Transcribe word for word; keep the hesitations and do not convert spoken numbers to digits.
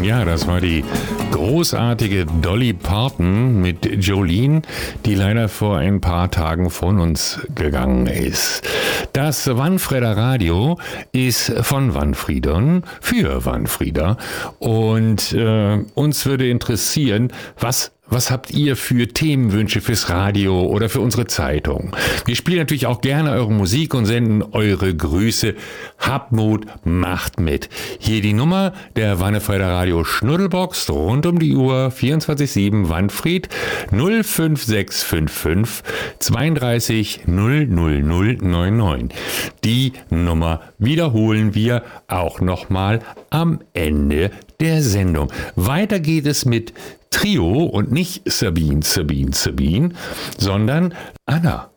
Ja, das war die großartige Dolly Parton mit Jolene, die leider vor ein paar Tagen von uns gegangen ist. Das Wanfrieder Radio ist von Wanfriedern für Wanfrieder und äh, uns würde interessieren, was Was habt ihr für Themenwünsche fürs Radio oder für unsere Zeitung? Wir spielen natürlich auch gerne eure Musik und senden eure Grüße. Habt Mut, macht mit. Hier die Nummer der Wanfrieder Radio Schnuddelbox rund um die Uhr vierundzwanzig sieben Wanfried null fünf sechs fünf fünf zweiunddreißig null null null neun neun. Die Nummer wiederholen wir auch nochmal am Ende der Sendung. Weiter geht es mit Trio und nicht Sabine, Sabine, Sabine, sondern Anna.